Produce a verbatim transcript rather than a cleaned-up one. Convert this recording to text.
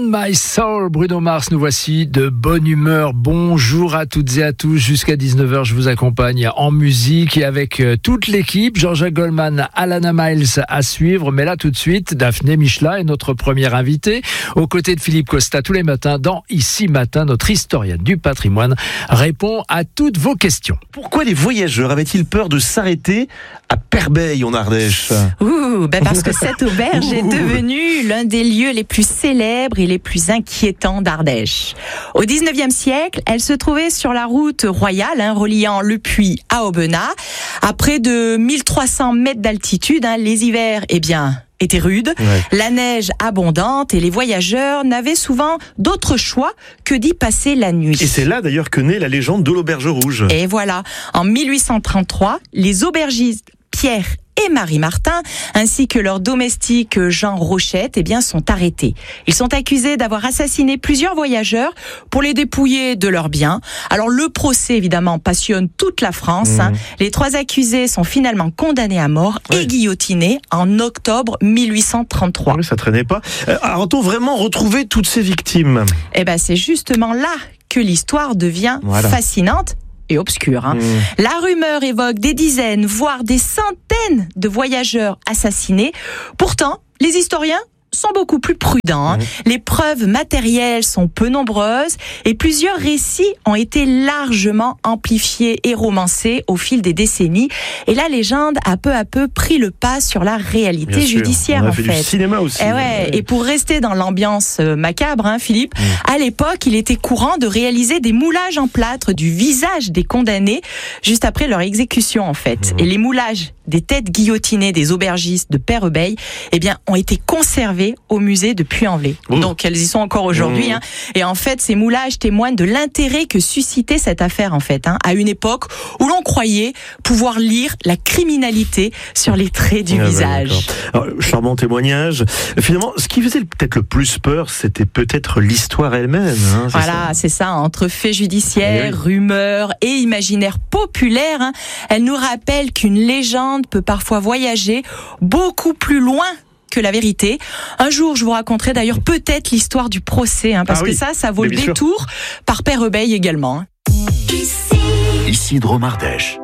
On My Soul, Bruno Mars, nous voici de bonne humeur. Bonjour à toutes et à tous. Jusqu'à dix-neuf heures, je vous accompagne en musique et avec toute l'équipe. Jean-Jacques Goldman, Alana Miles à suivre. Mais là, tout de suite, Daphné Michela est notre première invitée. Aux côtés de Philippe Costa, tous les matins, dans Ici Matin, notre historienne du patrimoine répond à toutes vos questions. Pourquoi les voyageurs avaient-ils peur de s'arrêter à Perbeil en Ardèche ? Ouh, ben parce que cette auberge est devenue l'un des lieux les plus célèbres et les plus inquiétants d'Ardèche. Au dix-neuvième siècle, elle se trouvait sur la route royale, hein, reliant Le Puy à Aubenas. À près de mille trois cents mètres d'altitude, hein, les hivers, eh bien, étaient rudes, ouais. La neige abondante et les voyageurs n'avaient souvent d'autre choix que d'y passer la nuit. Et c'est là d'ailleurs que naît la légende de l'Auberge Rouge. Et voilà, en mille huit cent trente-trois, les aubergistes Pierre et Marie Martin, ainsi que leur domestique Jean Rochette, eh bien, sont arrêtés. Ils sont accusés d'avoir assassiné plusieurs voyageurs pour les dépouiller de leurs biens. Alors, le procès, évidemment, passionne toute la France. Mmh. Hein. Les trois accusés sont finalement condamnés à mort ouais. et guillotinés en octobre mille huit cent trente-trois. Oui, ça traînait pas. Euh, a-t-on vraiment retrouvé toutes ces victimes ? Eh ben, c'est justement là que l'histoire devient voilà. fascinante. Et obscur. Hein. Mmh. La rumeur évoque des dizaines, voire des centaines de voyageurs assassinés. Pourtant, les historiens sont beaucoup plus prudents. Hein. Mmh. Les preuves matérielles sont peu nombreuses et plusieurs récits ont été largement amplifiés et romancés au fil des décennies. Et la légende a peu à peu pris le pas sur la réalité Bien judiciaire. Sûr. On a en fait, fait du cinéma aussi. Et, ouais, ouais. et pour rester dans l'ambiance macabre, hein, Philippe, mmh. à l'époque, il était courant de réaliser des moulages en plâtre du visage des condamnés juste après leur exécution, en fait. Mmh. Et les moulages des têtes guillotinées des aubergistes de Perbeil, eh bien, ont été conservés au musée de Puy-en-Velay. Oh. Donc, elles y sont encore aujourd'hui. Mmh. Hein. Et en fait, ces moulages témoignent de l'intérêt que suscitait cette affaire, en fait, hein, à une époque où l'on croyait pouvoir lire la criminalité sur les traits du ah visage. Bah, Alors, charmant témoignage. Finalement, ce qui faisait peut-être le plus peur, c'était peut-être l'histoire elle-même. Hein, c'est voilà, ça. c'est ça. Entre faits judiciaires, oui. rumeurs et imaginaire populaire, hein, elle nous rappelle qu'une légende peut parfois voyager beaucoup plus loin que la vérité. Un jour, je vous raconterai d'ailleurs peut-être l'histoire du procès, hein, parce ah oui, que ça, ça vaut le détour sûr. Par Perbeil également. Ici Drôme Ardèche.